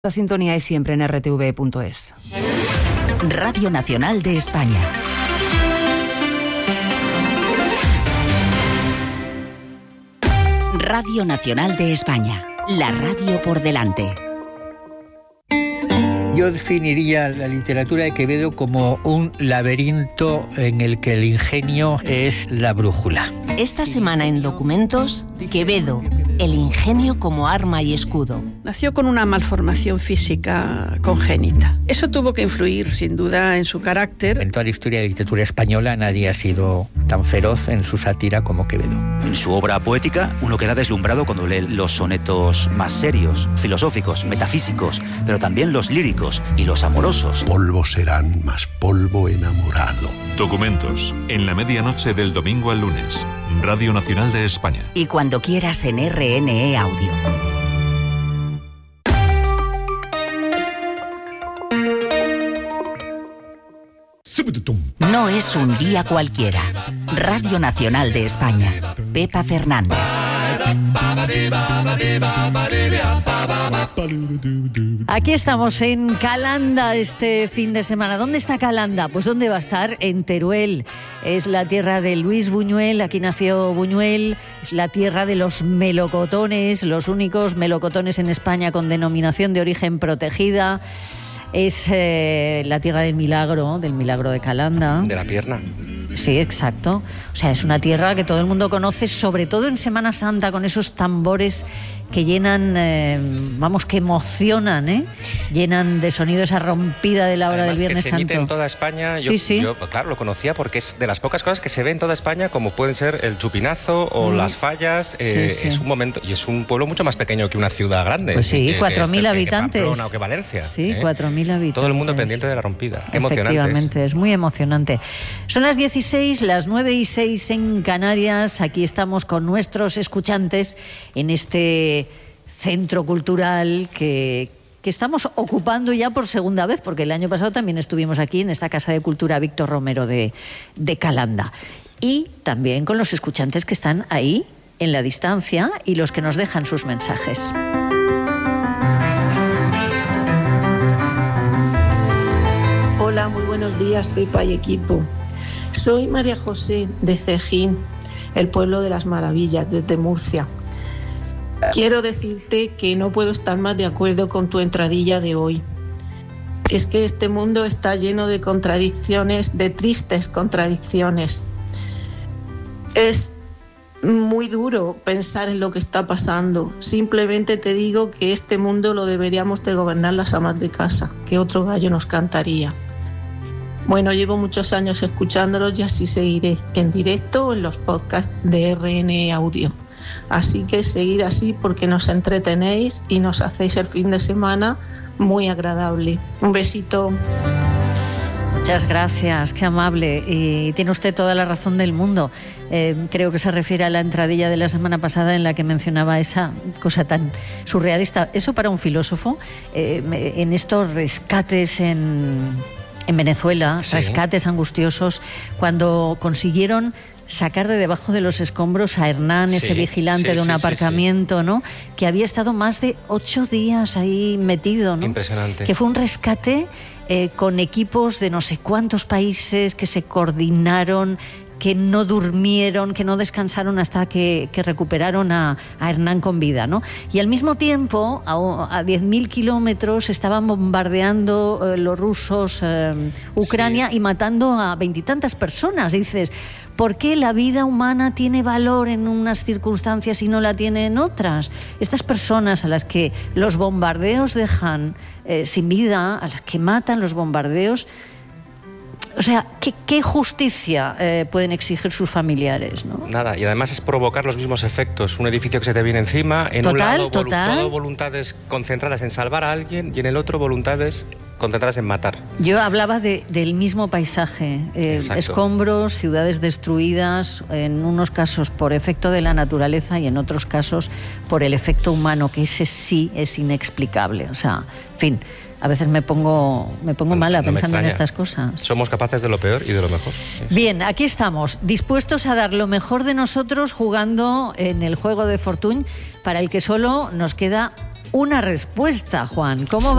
La sintonía es siempre en rtv.es. Radio Nacional de España. Radio Nacional de España. La radio por delante. Yo definiría la literatura de Quevedo como un laberinto en el que el ingenio es la brújula. Esta semana en Documentos, Quevedo, el ingenio como arma y escudo. Nació con una malformación física congénita. Eso tuvo que influir, sin duda, en su carácter. En toda la historia de la literatura española nadie ha sido tan feroz en su sátira como Quevedo. En su obra poética uno queda deslumbrado cuando lee los sonetos más serios, filosóficos, metafísicos, pero también los líricos y los amorosos. Polvo serán, más polvo enamorado. Documentos, en la medianoche del domingo al lunes. Radio Nacional de España. Y cuando quieras en RNE Audio. No es un día cualquiera. Radio Nacional de España. Pepa Fernández. Aquí estamos en Calanda este fin de semana. ¿Dónde está Calanda? Pues ¿dónde va a estar? En Teruel. Es la tierra de Luis Buñuel, aquí nació Buñuel. Es la tierra de los melocotones, los únicos melocotones en España con denominación de origen protegida. Es la tierra del milagro de Calanda. De la pierna. Sí, exacto. O sea, es una tierra que todo el mundo conoce, sobre todo en Semana Santa, con esos tambores que llenan, que emocionan, llenan de sonido esa rompida de la hora del Viernes Santo. Que se emite en toda España. Yo, claro, lo conocía porque es de las pocas cosas que se ve en toda España, como pueden ser el Chupinazo o las Fallas. Es un momento, y es un pueblo mucho más pequeño que una ciudad grande. Pues sí, 4.000 habitantes. Que Pamplona o que Valencia. Sí, 4.000 habitantes. Todo el mundo pendiente de la rompida. Qué emocionante. Efectivamente, es muy emocionante. Son las 16, las 9:06 en Canarias. Aquí estamos con nuestros escuchantes en este centro cultural que estamos ocupando ya por segunda vez, porque el año pasado también estuvimos aquí en esta Casa de Cultura Víctor Romero de Calanda. Y también con los escuchantes que están ahí en la distancia y los que nos dejan sus mensajes. Hola, muy buenos días, Pepa y equipo. Soy María José de Cejín, el pueblo de las maravillas, desde Murcia. Quiero decirte que no puedo estar más de acuerdo con tu entradilla de hoy. Es que este mundo está lleno de contradicciones, de tristes contradicciones. Es muy duro pensar en lo que está pasando. Simplemente te digo que este mundo lo deberíamos de gobernar las amas de casa, que otro gallo nos cantaría. Bueno, llevo muchos años escuchándolos y así seguiré, en directo o en los podcasts de RNE Audio. Así que seguir así porque nos entretenéis y nos hacéis el fin de semana muy agradable. Un besito. Muchas gracias, qué amable. Y tiene usted toda la razón del mundo. Creo que se refiere a la entradilla de la semana pasada en la que mencionaba esa cosa tan surrealista. Eso para un filósofo, en estos rescates en Venezuela, sí. Rescates angustiosos, cuando consiguieron sacar de debajo de los escombros a Hernán, ese vigilante de un aparcamiento, ¿no? Que había estado más de 8 días ahí metido, ¿no? Impresionante. Que fue un rescate con equipos de no sé cuántos países que se coordinaron, que no durmieron, que no descansaron hasta que recuperaron a Hernán con vida, ¿no? Y al mismo tiempo, a 10.000 kilómetros, estaban bombardeando los rusos Ucrania y matando a 20 y tantas personas. Dices, ¿por qué la vida humana tiene valor en unas circunstancias y no la tiene en otras? Estas personas a las que los bombardeos dejan sin vida, a las que matan los bombardeos, o sea, ¿qué justicia pueden exigir sus familiares, ¿no? Nada, y además es provocar los mismos efectos. Un edificio que se te viene encima, en un lado todo voluntades concentradas en salvar a alguien y en el otro voluntades concentradas en matar. Yo hablaba del mismo paisaje, escombros, ciudades destruidas, en unos casos por efecto de la naturaleza y en otros casos por el efecto humano, que ese sí es inexplicable. O sea, en fin, a veces me pongo mala pensando en estas cosas. Somos capaces de lo peor y de lo mejor. Bien, aquí estamos, dispuestos a dar lo mejor de nosotros jugando en el juego de Fortune, para el que solo nos queda una respuesta, Juan. ¿Cómo